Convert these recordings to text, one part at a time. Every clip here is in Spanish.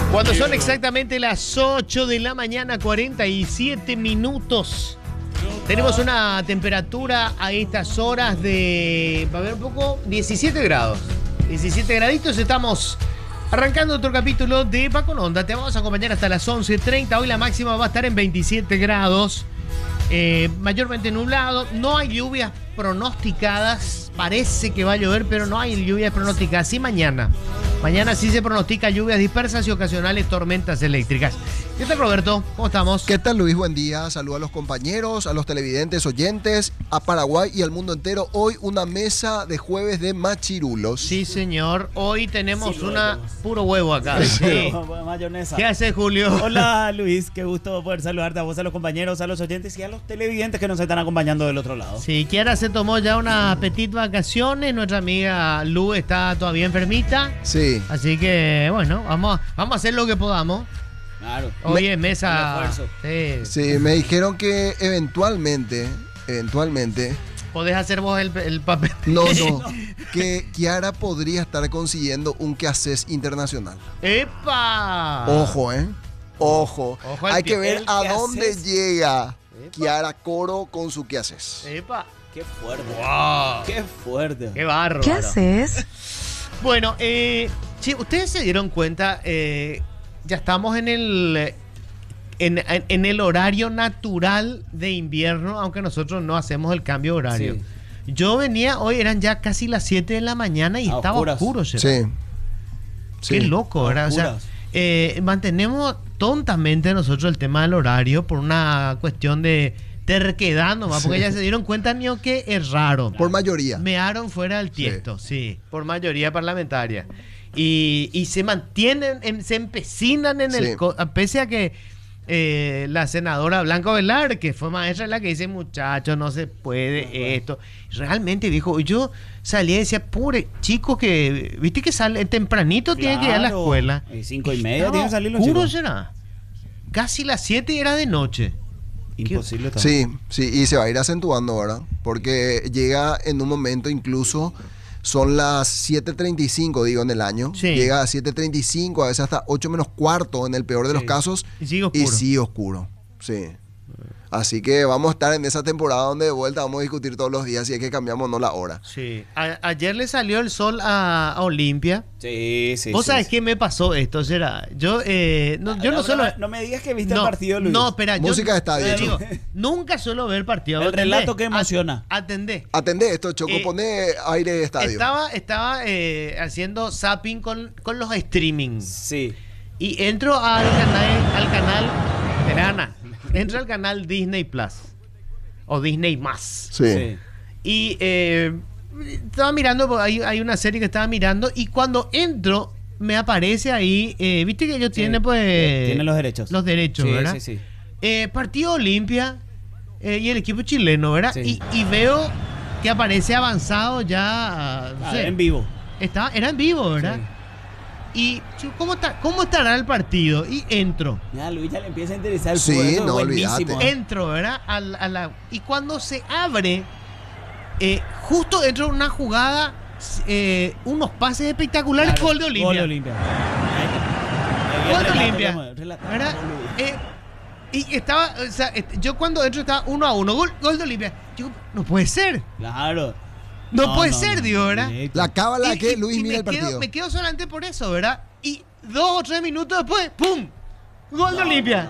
Cuando son exactamente las 8 de la mañana, 47 minutos. Tenemos una temperatura a estas horas de, a ver un poco, 17 grados. 17 graditos, estamos arrancando otro capítulo de Pa' con Onda. Te vamos a acompañar hasta las 11:30. Hoy la máxima va a estar en 27 grados. Mayormente nublado. No hay lluvias pronosticadas. Parece que va a llover, pero no hay lluvias pronosticadas. Sí, mañana. Mañana sí se pronostica lluvias dispersas y ocasionales tormentas eléctricas. ¿Qué tal, Roberto? ¿Cómo estamos? ¿Qué tal, Luis? Buen día. Saludos a los compañeros, a los televidentes, oyentes, a Paraguay y al mundo entero. Hoy una mesa de jueves de machirulos. Sí, señor. Hoy tenemos puro huevo acá. Sí. Mayonesa. ¿Qué hace, Julio? Hola, Luis. Qué gusto poder saludarte a vos, a los compañeros, a los oyentes y a los televidentes que nos están acompañando del otro lado. Sí, Kiara se tomó ya unas petit vacaciones. Nuestra amiga Lu está todavía enfermita. Sí. Así que, bueno, vamos a hacer lo que podamos. Claro. Hoy es mesa. Sí, me dijeron que eventualmente, ¿Podés hacer vos el papel? no, que Kiara podría estar consiguiendo un quehaces internacional. ¡Epa! Ojo, Ojo. Hay que ver el a quehaces. dónde llega Kiara Coro con su quehaces. ¡Epa! Qué fuerte. ¡Wow! Qué fuerte. ¡Qué bárbaro! ¿Qué haces? Bueno, sí, ustedes se dieron cuenta, ya estamos en el horario natural de invierno, aunque nosotros no hacemos el cambio de horario. Sí. Yo venía hoy, eran ya casi las 7 de la mañana y estaba oscuras. oscuro. ¿Verdad? Sí. Qué loco, ¿verdad? O sea, mantenemos tontamente nosotros el tema del horario por una cuestión de terquedad nomás, porque ya se dieron cuenta, Nio, que es raro. Por mayoría. Mearon fuera del tiesto, sí, por mayoría parlamentaria. Y se mantienen, se empecinan en el... Pese a que la senadora Blanca Velar, que fue maestra, la que dice, muchachos, no se puede esto. Realmente dijo, yo salí y decía, pobre chico que, viste que sale tempranito, tiene que ir a la escuela. 5:30 tienen que salir los oscuro chicos. será. Casi las 7 era de noche. Imposible también. Sí, y se va a ir acentuando, ¿verdad? Porque llega en un momento incluso, son las 7:35, digo, en el año. Sí. Llega a 7:35, a veces hasta 8 menos cuarto en el peor de los casos. Y sigue oscuro. Y sigue oscuro, sí. Así que vamos a estar en esa temporada donde de vuelta vamos a discutir todos los días si es que cambiamos o no la hora. Sí. Ayer le salió el sol a Olimpia. Sí. ¿Vos sabés qué me pasó esto? Será, yo no solo... No me digas que viste el partido, Luis. No, espera. Música de estadio. Te digo, nunca suelo ver partido. El relato que emociona. Atendé. Atendé esto, Choco, poné aire de estadio. Estaba haciendo zapping con los streamings. Sí. Y entro al canal Verana. Entro al canal Disney Plus. O Disney Más. Sí. Y estaba mirando, hay una serie que estaba mirando, y cuando entro, me aparece ahí, viste que ellos tienen, pues... Tienen los derechos. Los derechos, Sí, ¿verdad? sí. Partido Olimpia y el equipo chileno, ¿verdad? Sí. Y veo que aparece avanzado ya... no sé. En vivo. Era en vivo, ¿verdad? Sí. Y ¿cómo estará el partido? Y entro. Ya, Luis, ya le empieza a interesar el Sí, fútbol. Eso no, es buenísimo. olvídate. Entro, ¿verdad? Y cuando se abre, justo dentro de una jugada, unos pases espectaculares, Claro, gol de Olimpia. Gol de Olimpia. Gol de Olimpia. ¿Verdad? Y estaba, o sea, yo cuando entro estaba 1-1, gol de Olimpia. Digo, no puede ser. Claro. No puede ser, digo, ¿verdad? Directo. La cábala que Luis y mira el partido. me quedo solamente por eso, ¿verdad? Y 2 o 3 minutos después, ¡pum! Gol de Olimpia.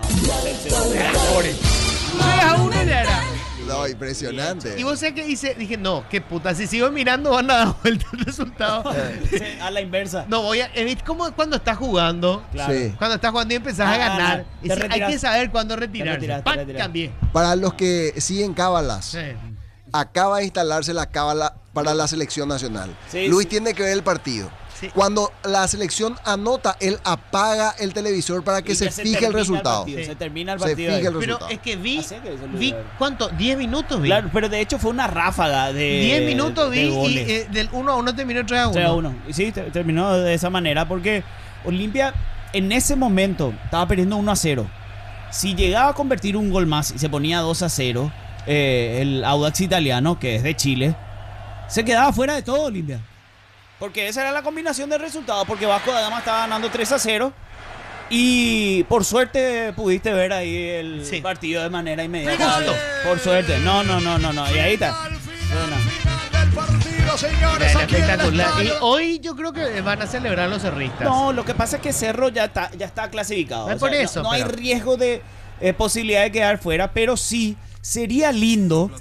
3-1 ya era. No, impresionante. Y vos sabés que dije, no, qué puta, si sigo mirando van a dar vuelta el resultado. Sí, a la inversa. No, ¿viste cómo cuando estás jugando? Claro. Sí. Cuando estás jugando y empezás a ganar. Te Hay retirás. que saber cuándo retirarse. retirás, ¡Pac! te retirás. Cambié. Para los que siguen cábalas, Sí. acaba de instalarse la cábala para la selección nacional. Sí, Luis sí. tiene que ver el partido. Sí. Cuando la selección anota, él apaga el televisor para que Y se ya fije el termina resultado. partido, Sí. Se termina el Se partido. fija ahí. el Pero resultado. es que vi, Así que eso lo vi voy a ver. ¿cuánto? 10 minutos vi. Claro, pero de hecho fue una ráfaga de 10 minutos vi de y goles. del 1-1 terminó 3-1. 3-1. Y sí, terminó de esa manera porque Olimpia en ese momento estaba perdiendo 1-0. Si llegaba a convertir un gol más y se ponía 2-0, el Audax Italiano, que es de Chile, se quedaba fuera de todo Olimpia. Porque esa era la combinación de resultados. Porque Vasco da Gama estaba ganando 3-0 Y por suerte pudiste ver ahí el Sí. partido de manera inmediata. Justo. Por suerte. No. Y ahí está. Bueno. Del partido, señores, Era aquí en el espectacular. Y estadio. hoy yo creo que van a celebrar los cerristas. No, lo que pasa es que Cerro ya está clasificado. Es por eso, no hay pero- riesgo de posibilidad de quedar fuera, pero sí sería lindo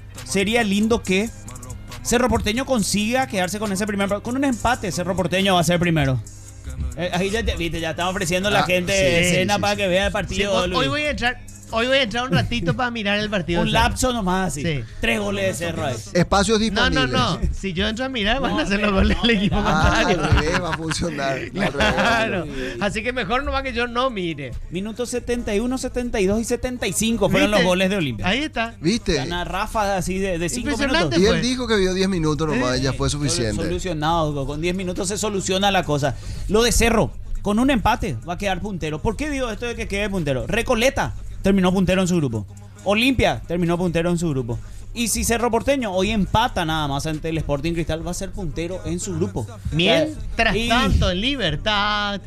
que Cerro Porteño consiga quedarse con ese con un empate. Cerro Porteño va a ser primero. Ahí ya viste, ya están ofreciendo a la gente sí, cena sí, para sí. que vea el Sí, partido. hoy Luis. voy a entrar un ratito para mirar el partido. Un de Cerro. lapso nomás así. Sí. 3 goles de Cerro ahí. Espacios No, disponibles. no. Si yo entro a mirar, van No, a hacer los pero goles no, del equipo pero- contrario. Al revés va a funcionar. Al revés. Claro. Así que mejor nomás que yo no mire. Minutos 71, 72 y 75 fueron ¿Viste? los goles de Olimpia. Ahí está. ¿Viste? Gana Rafa así de 5 Impresionante. minutos. Y fue. él dijo que vio 10 minutos nomás y ya fue suficiente. Solucionado, con 10 minutos se soluciona la cosa. Lo de Cerro, con un empate va a quedar puntero. ¿Por qué digo esto de que quede puntero? Recoleta terminó puntero en su grupo. Olimpia terminó puntero en su grupo. Y si Cerro Porteño hoy empata nada más ante el Sporting Cristal, va a ser puntero en su grupo. Mientras Y tanto, en Libertad.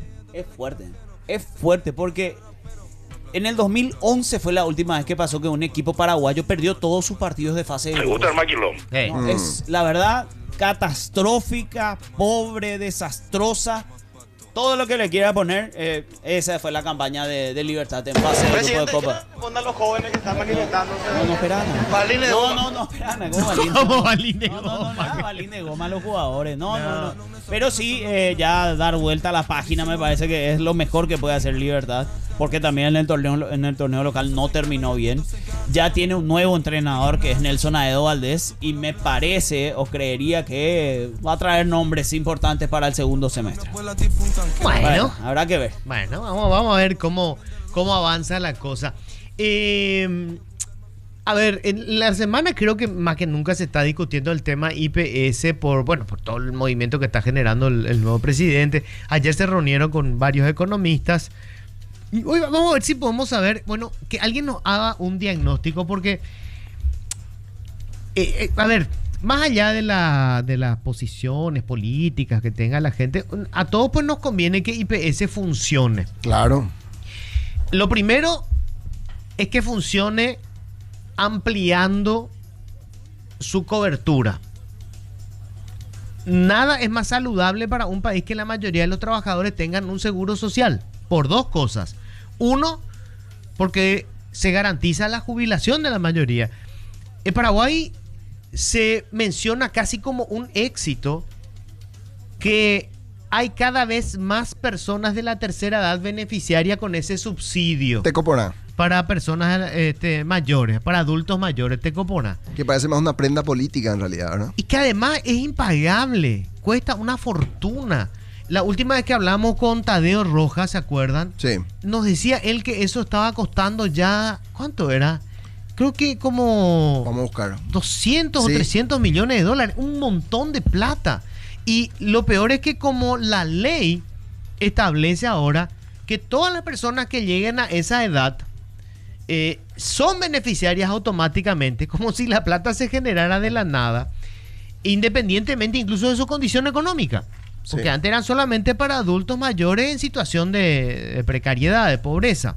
es fuerte porque en el 2011 fue la última vez que pasó que un equipo paraguayo perdió todos sus partidos de fase de grupos. Hey. No, es la verdad catastrófica, pobre, desastrosa. Todo lo que le quiera poner, esa fue la campaña de Libertad en fase de grupo de Copa. Responda a los jóvenes que están manifestándose. No espera nada. Balín de goma. No espera nada. ¿Cómo balín? ¿Cómo balín de No, goma? nada, balín de goma a los jugadores. No. Pero sí, ya dar vuelta a la página me parece que es lo mejor que puede hacer Libertad. Porque también en el torneo local no terminó bien. Ya tiene un nuevo entrenador que es Nelson Aedo Valdés. Y me parece o creería que va a traer nombres importantes para el segundo semestre. Bueno, Habrá que ver. bueno, vamos a ver cómo avanza la cosa. A ver, en la semana creo que más que nunca se está discutiendo el tema IPS por todo el movimiento que está generando el nuevo presidente. Ayer se reunieron con varios economistas. Y hoy vamos a ver si podemos saber, que alguien nos haga un diagnóstico, porque, a ver, más allá de las posiciones políticas que tenga la gente, a todos pues nos conviene que IPS funcione. Claro. Lo primero es que funcione ampliando su cobertura. Nada es más saludable para un país que la mayoría de los trabajadores tengan un seguro social, por dos cosas. Uno, porque se garantiza la jubilación de la mayoría. En Paraguay se menciona casi como un éxito que hay cada vez más personas de la tercera edad beneficiaria con ese subsidio Tecopona, para personas mayores, para adultos mayores, Tecopona. que parece más una prenda política en realidad, ¿verdad? Y que además es impagable, cuesta una fortuna. La última vez que hablamos con Tadeo Rojas, ¿se acuerdan? Sí. Nos decía él que eso estaba costando ya, ¿cuánto era? Creo que como Vamos a buscar. 200 Sí. o 300 millones de dólares, un montón de plata. Y lo peor es que como la ley establece ahora que todas las personas que lleguen a esa edad son beneficiarias automáticamente, como si la plata se generara de la nada, independientemente incluso de su condición económica. Porque Sí. antes eran solamente para adultos mayores en situación de precariedad, de pobreza.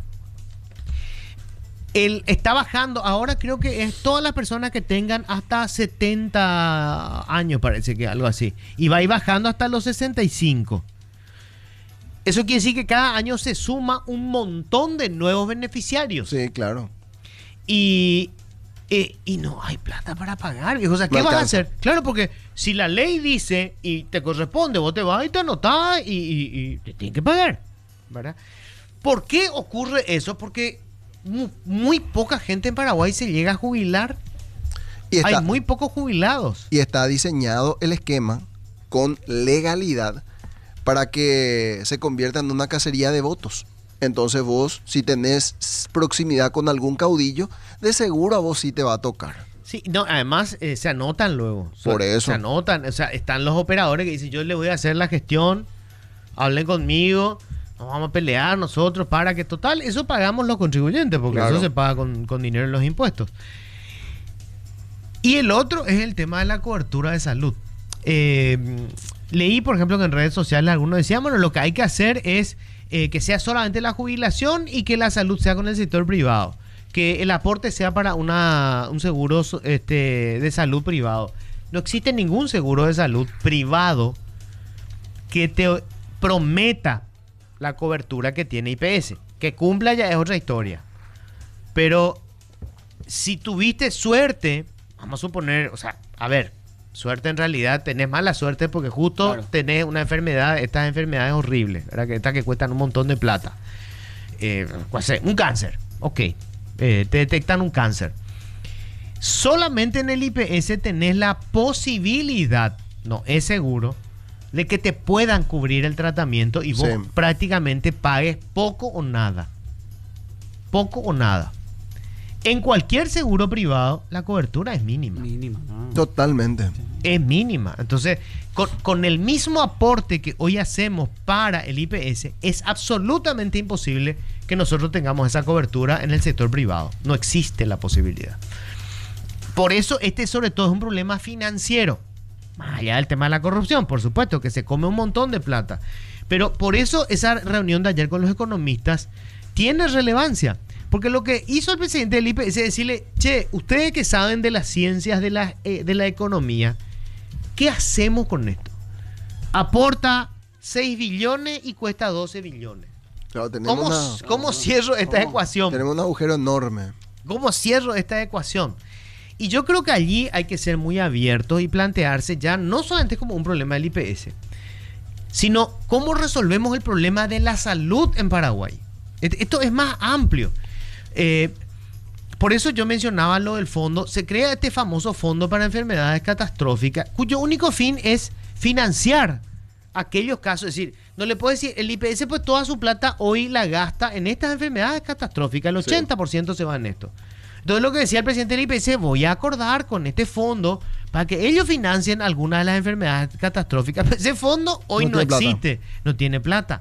Él está bajando, ahora creo que es todas las personas que tengan hasta 70 años, parece que algo así. Y va a ir bajando hasta los 65. Eso quiere decir que cada año se suma un montón de nuevos beneficiarios. Sí, claro. Y no hay plata para pagar, viejo. O sea, ¿qué No vas a alcanza. hacer? Claro, porque si la ley dice y te corresponde, vos te vas y te anotás y te tienen que pagar, ¿verdad? ¿Por qué ocurre eso? Porque muy poca gente en Paraguay se llega a jubilar. Y está, Hay muy pocos jubilados. y está diseñado el esquema con legalidad para que se convierta en una cacería de votos. Entonces vos, si tenés proximidad con algún caudillo, de seguro a vos sí te va a tocar. Sí, no, además se anotan luego. Por eso. Se anotan, o sea, están los operadores que dicen, yo le voy a hacer la gestión, hablen conmigo, nos vamos a pelear nosotros para que, total, eso pagamos los contribuyentes, porque Claro. eso se paga con dinero en los impuestos. Y el otro es el tema de la cobertura de salud. Leí, por ejemplo, que en redes sociales algunos decían, bueno, lo que hay que hacer es que sea solamente la jubilación y que la salud sea con el sector privado. Que el aporte sea para un seguro de salud privado. No existe ningún seguro de salud privado que te prometa la cobertura que tiene IPS. Que cumpla ya es otra historia. Pero si tuviste suerte, vamos a suponer, o sea, a ver, suerte en realidad, tenés mala suerte porque justo tenés una enfermedad, estas enfermedades horribles, ¿verdad? Estas que cuestan un montón de plata. Un cáncer, ok. Te detectan un cáncer. Solamente en el IPS tenés la posibilidad, no es seguro, de que te puedan cubrir el tratamiento y vos prácticamente pagues poco o nada. Poco o nada. En cualquier seguro privado, la cobertura es mínima. Totalmente. Es mínima. Entonces, con el mismo aporte que hoy hacemos para el IPS, es absolutamente imposible que nosotros tengamos esa cobertura en el sector privado. No existe la posibilidad. Por eso, sobre todo es un problema financiero. Más allá del tema de la corrupción, por supuesto, que se come un montón de plata. Pero por eso esa reunión de ayer con los economistas tiene relevancia. Porque lo que hizo el presidente del IPS es decirle, che, ustedes que saben de las ciencias de la economía, ¿qué hacemos con esto? Aporta 6 billones y cuesta 12 billones. Claro, ¿Cómo cierro esta ecuación? Tenemos un agujero enorme. ¿Cómo cierro esta ecuación? Y yo creo que allí hay que ser muy abiertos y plantearse ya no solamente como un problema del IPS, sino cómo resolvemos el problema de la salud en Paraguay. Esto es más amplio. Por eso yo mencionaba lo del fondo. Se crea este famoso fondo para enfermedades catastróficas, cuyo único fin es financiar aquellos casos. Es decir, no le puedo decir, el IPS pues toda su plata hoy la gasta en estas enfermedades catastróficas, el 80% se va en esto. Entonces lo que decía el presidente del IPS, voy a acordar con este fondo para que ellos financien algunas de las enfermedades catastróficas. Pero ese fondo hoy no existe, no tiene plata.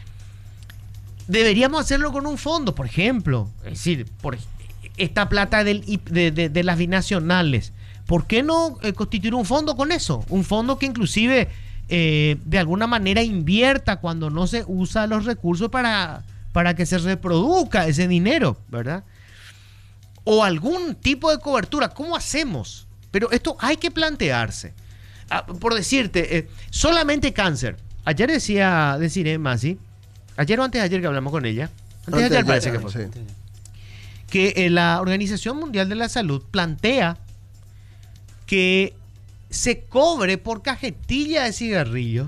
Deberíamos hacerlo con un fondo, por ejemplo. Es decir, por esta plata de las binacionales. ¿Por qué no constituir un fondo con eso? Un fondo que inclusive de alguna manera invierta cuando no se usa los recursos para que se reproduzca ese dinero, ¿verdad? O algún tipo de cobertura. ¿Cómo hacemos? Pero esto hay que plantearse. Por decirte, solamente cáncer. Ayer decía Masi, ayer o antes de ayer que hablamos con ella, antes de ayer parece que fue, sí, que la Organización Mundial de la Salud plantea que se cobre por cajetilla de cigarrillos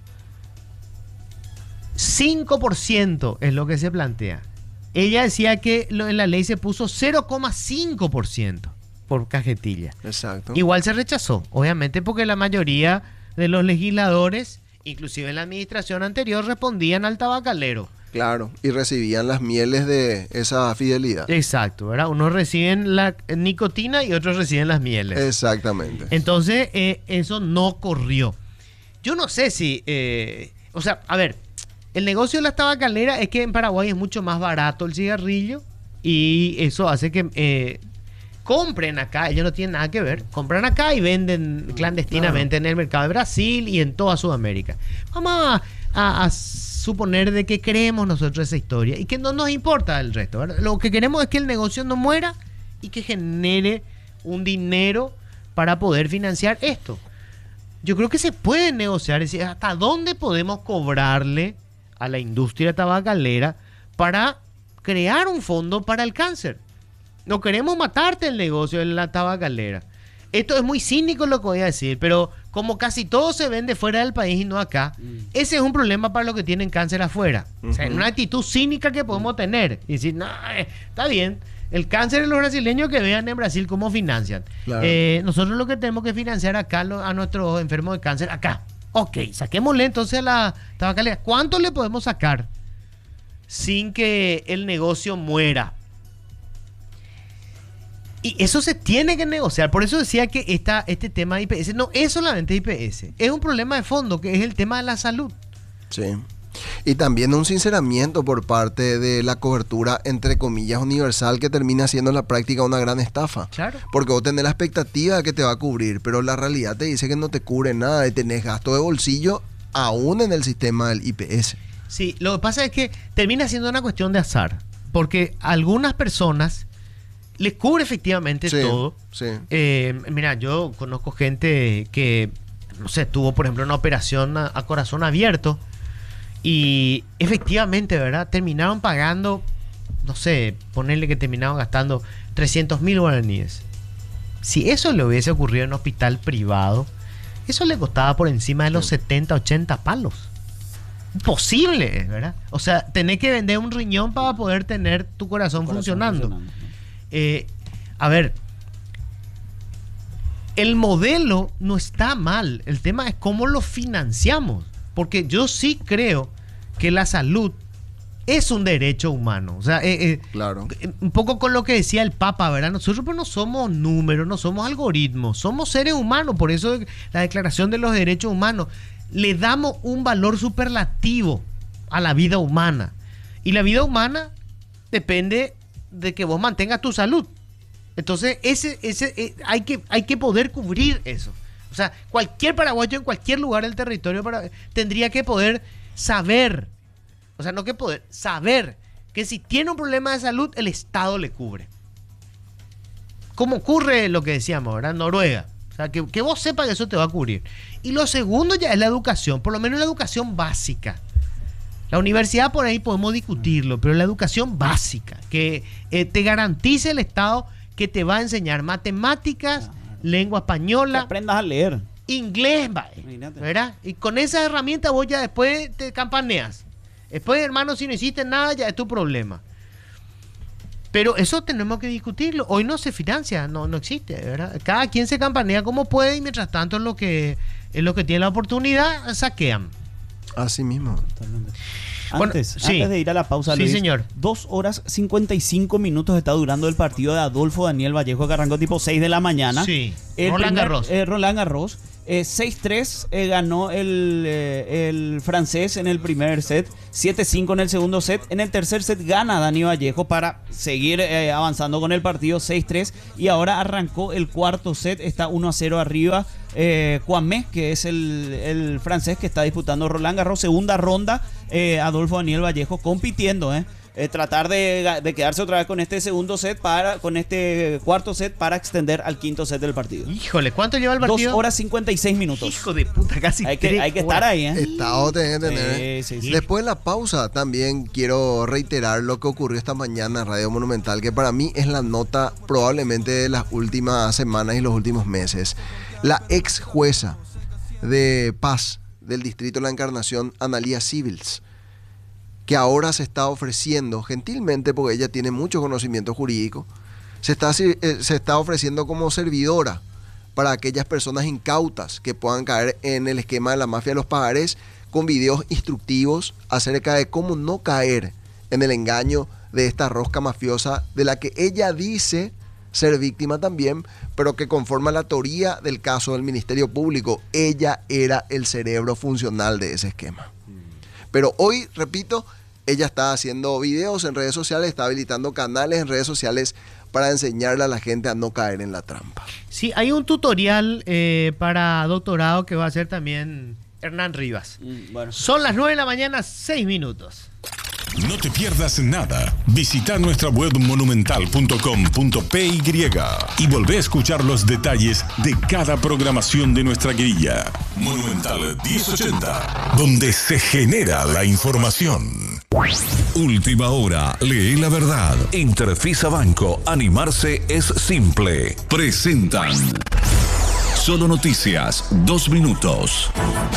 5% es lo que se plantea. Ella decía que en la ley se puso 0,5% por cajetilla. Exacto. Igual se rechazó, obviamente porque la mayoría de los legisladores, inclusive en la administración anterior, respondían al tabacalero. Claro, y recibían las mieles de esa fidelidad. Exacto, ¿verdad? Unos reciben la nicotina y otros reciben las mieles. Exactamente. Entonces, eso no corrió. Yo no sé si... o sea, a ver, el negocio de las tabacaleras es que en Paraguay es mucho más barato el cigarrillo y eso hace que compren acá, ellos no tienen nada que ver, compran acá y venden clandestinamente en el mercado de Brasil y en toda Sudamérica. Vamos a suponer de que creemos nosotros esa historia y que no nos importa el resto, ¿verdad? Lo que queremos es que el negocio no muera y que genere un dinero para poder financiar esto. Yo creo que se puede negociar, es decir, hasta dónde podemos cobrarle a la industria tabacalera para crear un fondo para el cáncer. No queremos matarte el negocio de la tabacalera. Esto es muy cínico lo que voy a decir, pero como casi todo se vende fuera del país y no acá, ese es un problema para los que tienen cáncer afuera. O sea, una actitud cínica que podemos tener. Y decir, no, está bien, el cáncer de los brasileños que vean en Brasil cómo financian. Claro. Nosotros lo que tenemos que financiar acá a nuestros enfermos de cáncer, acá. Ok, saquémosle entonces a la tabacalera. ¿Cuánto le podemos sacar sin que el negocio muera? Y eso se tiene que negociar. Por eso decía que este tema de IPS no es solamente IPS. Es un problema de fondo, que es el tema de la salud. Sí. Y también un sinceramiento por parte de la cobertura, entre comillas, universal, que termina siendo en la práctica una gran estafa. Claro. Porque vos tenés la expectativa de que te va a cubrir, pero la realidad te dice que no te cubre nada y tenés gasto de bolsillo aún en el sistema del IPS. Sí, lo que pasa es que termina siendo una cuestión de azar. Porque a algunas personas les cubre efectivamente todo. Sí. Mira, yo conozco gente que, no sé, tuvo, por ejemplo, una operación a corazón abierto. Y efectivamente, ¿verdad? Terminaron pagando, no sé, ponerle que terminaron gastando 300.000 guaraníes. Si eso le hubiese ocurrido en un hospital privado, eso le costaba por encima de los 70, 80 palos. Imposible, ¿verdad? O sea, tenés que vender un riñón para poder tener tu corazón funcionando. A ver, el modelo no está mal. El tema es cómo lo financiamos. Porque yo sí creo que la salud es un derecho humano. O sea, claro. Un poco con lo que decía el Papa, ¿verdad? Nosotros pues no somos números, no somos algoritmos, somos seres humanos. Por eso la Declaración de los Derechos Humanos, le damos un valor superlativo a la vida humana. Y la vida humana depende de que vos mantengas tu salud. Entonces, hay que poder cubrir eso. O sea, cualquier paraguayo en cualquier lugar del territorio tendría que poder saber, o sea, no que poder, saber que si tiene un problema de salud, el Estado le cubre. Como ocurre lo que decíamos, ¿verdad? Noruega. O sea, que vos sepas que eso te va a cubrir. Y lo segundo ya es la educación, por lo menos la educación básica. La universidad por ahí podemos discutirlo, pero la educación básica, que te garantice el Estado que te va a enseñar matemáticas, lengua española, que aprendas a leer, inglés, ¿verdad? Y con esa herramienta vos ya después te campaneas. Después, hermano, si no hiciste nada, ya es tu problema. Pero eso tenemos que discutirlo. Hoy no se financia, no existe, ¿verdad? Cada quien se campanea como puede y mientras tanto en lo que tiene la oportunidad, saquean. Así mismo. Totalmente. Bueno, Antes de ir a la pausa, sí, Luis, señor. 2 horas 55 minutos está durando el partido de Adolfo Daniel Vallejo, que arrancó tipo 6 de la mañana. Sí, Roland Garros. Roland Garros. 6-3 ganó el francés en el primer set, 7-5 en el segundo set. En el tercer set gana Dani Vallejo para seguir avanzando con el partido, 6-3. Y ahora arrancó el cuarto set, está 1-0 arriba. Kwame, que es el francés que está disputando Roland Garros, segunda ronda. Adolfo Daniel Vallejo compitiendo, tratar de quedarse otra vez con este segundo set con este cuarto set para extender al quinto set del partido. Híjole, ¿cuánto lleva el partido? 2 horas 56 minutos. Hijo de puta, casi hay que estar ahí, Estado tenés que tener. Sí. Después de la pausa también quiero reiterar lo que ocurrió esta mañana en Radio Monumental, que para mí es la nota probablemente de las últimas semanas y los últimos meses. La ex jueza de paz del distrito de La Encarnación, Analía Civils, que ahora se está ofreciendo gentilmente, porque ella tiene mucho conocimiento jurídico, se está ofreciendo como servidora para aquellas personas incautas que puedan caer en el esquema de la mafia de los pagarés, con videos instructivos acerca de cómo no caer en el engaño de esta rosca mafiosa de la que ella dice ser víctima también, pero que conforme a la teoría del caso del Ministerio Público, ella era el cerebro funcional de ese esquema. Pero hoy, repito, ella está haciendo videos en redes sociales, está habilitando canales en redes sociales para enseñarle a la gente a no caer en la trampa. Sí, hay un tutorial para doctorado que va a hacer también Hernán Rivas. Bueno. Son las 9 de la mañana, 6 minutos. No te pierdas nada. Visita nuestra web monumental.com.py y volvé a escuchar los detalles de cada programación de nuestra grilla. Monumental 1080, donde se genera la información. Última hora, lee la verdad. Interfisa Banco, animarse es simple. Presentan Solo Noticias, 2 minutos.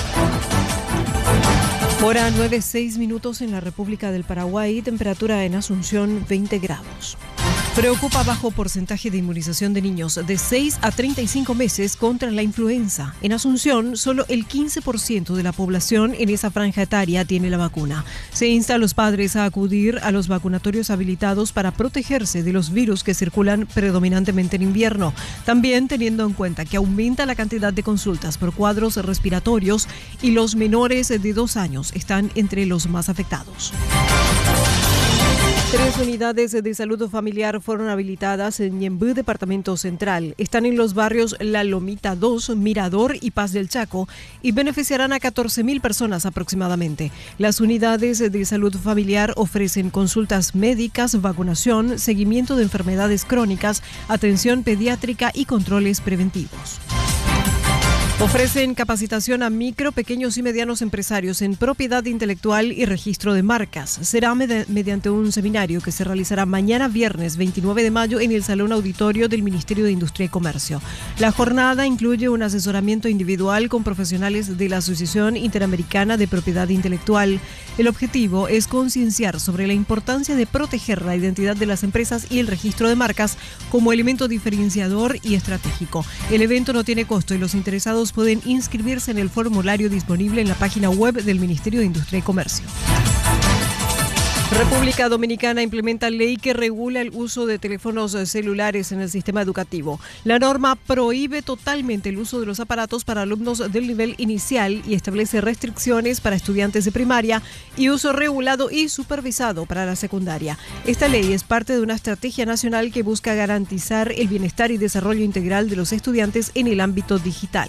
Hora 9:06 minutos en la República del Paraguay, temperatura en Asunción 20 grados. Preocupa bajo porcentaje de inmunización de niños de 6 a 35 meses contra la influenza. En Asunción, solo el 15% de la población en esa franja etaria tiene la vacuna. Se insta a los padres a acudir a los vacunatorios habilitados para protegerse de los virus que circulan predominantemente en invierno. También teniendo en cuenta que aumenta la cantidad de consultas por cuadros respiratorios y los menores de 2 años están entre los más afectados. 3 unidades de salud familiar fueron habilitadas en Ñemby, Departamento Central. Están en los barrios La Lomita 2, Mirador y Paz del Chaco y beneficiarán a 14.000 personas aproximadamente. Las unidades de salud familiar ofrecen consultas médicas, vacunación, seguimiento de enfermedades crónicas, atención pediátrica y controles preventivos. Ofrecen capacitación a micro, pequeños y medianos empresarios en propiedad intelectual y registro de marcas. Será mediante un seminario que se realizará mañana viernes 29 de mayo en el Salón Auditorio del Ministerio de Industria y Comercio. La jornada incluye un asesoramiento individual con profesionales de la Asociación Interamericana de Propiedad Intelectual. El objetivo es concienciar sobre la importancia de proteger la identidad de las empresas y el registro de marcas como elemento diferenciador y estratégico. El evento no tiene costo y los interesados pueden inscribirse en el formulario disponible en la página web del Ministerio de Industria y Comercio. República Dominicana implementa ley que regula el uso de teléfonos celulares en el sistema educativo. La norma prohíbe totalmente el uso de los aparatos para alumnos del nivel inicial y establece restricciones para estudiantes de primaria y uso regulado y supervisado para la secundaria. Esta ley es parte de una estrategia nacional que busca garantizar el bienestar y desarrollo integral de los estudiantes en el ámbito digital.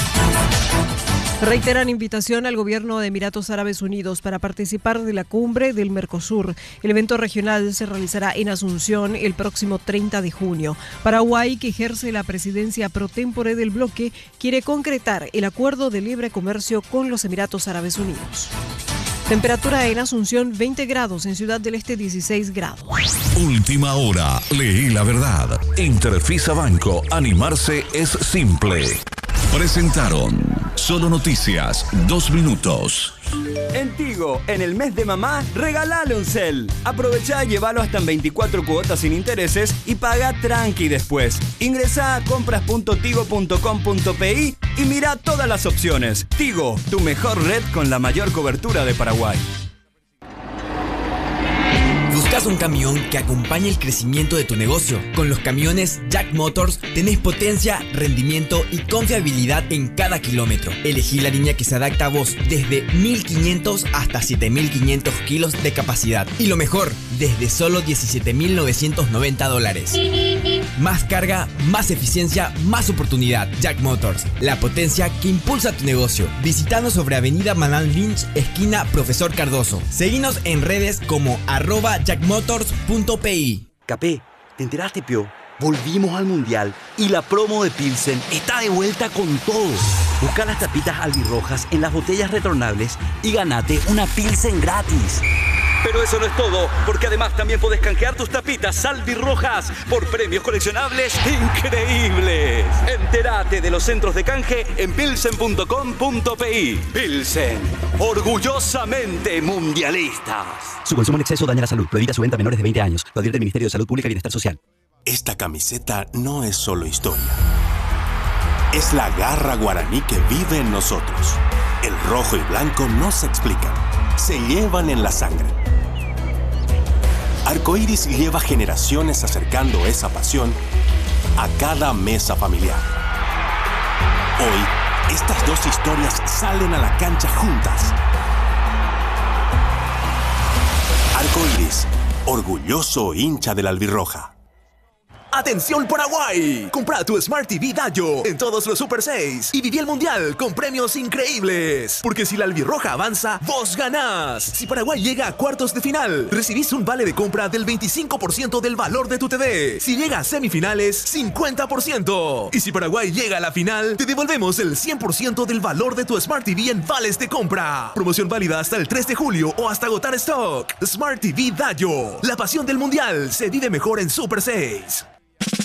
Reiteran invitación al gobierno de Emiratos Árabes Unidos para participar de la cumbre del Mercosur. El evento regional se realizará en Asunción el próximo 30 de junio. Paraguay, que ejerce la presidencia pro tempore del bloque, quiere concretar el acuerdo de libre comercio con los Emiratos Árabes Unidos. Temperatura en Asunción 20 grados, en Ciudad del Este 16 grados. Última hora, leí la verdad. Interfisa Banco, animarse es simple. Presentaron Solo Noticias, 2 minutos. En Tigo, en el mes de mamá, regalale un cel. Aprovecha y llévalo hasta en 24 cuotas sin intereses y paga tranqui después. Ingresá a compras.tigo.com.pi y mira todas las opciones. Tigo, tu mejor red con la mayor cobertura de Paraguay. ¿Buscas un camión que acompañe el crecimiento de tu negocio? Con los camiones Jack Motors tenés potencia, rendimiento y confiabilidad en cada kilómetro. Elegí la línea que se adapta a vos, desde 1.500 hasta 7.500 kilos de capacidad. Y lo mejor, desde solo $17.990. Más carga, más eficiencia, más oportunidad. Jack Motors, la potencia que impulsa tu negocio. Visitanos sobre Avenida Manuel Lynch, esquina Profesor Cardoso. Seguinos en redes como @jackmotors.pi. Capé, ¿te enteraste, Pio? Volvimos al Mundial y la promo de Pilsen está de vuelta con todo. Busca las tapitas albirrojas en las botellas retornables y ganate una Pilsen gratis. Pero eso no es todo, porque además también podés canjear tus tapitas albirrojas por premios coleccionables increíbles. Entérate de los centros de canje en pilsen.com.pi. Pilsen, orgullosamente mundialistas. Su consumo en exceso daña la salud. Prohibida su venta a menores de 20 años. Lo advierte el Ministerio de Salud Pública y Bienestar Social. Esta camiseta no es solo historia. Es la garra guaraní que vive en nosotros. El rojo y blanco no se explican. Se llevan en la sangre. Arcoíris lleva generaciones acercando esa pasión a cada mesa familiar. Hoy, estas dos historias salen a la cancha juntas. Arcoíris, orgulloso hincha de la albirroja. ¡Atención Paraguay! Compra tu Smart TV Dallo en todos los Super 6 y viví el Mundial con premios increíbles. Porque si la albirroja avanza, vos ganás. Si Paraguay llega a cuartos de final, recibís un vale de compra del 25% del valor de tu TV. Si llega a semifinales, 50%. Y si Paraguay llega a la final, te devolvemos el 100% del valor de tu Smart TV en vales de compra. Promoción válida hasta el 3 de julio o hasta agotar stock. Smart TV Dallo. La pasión del Mundial se vive mejor en Super 6.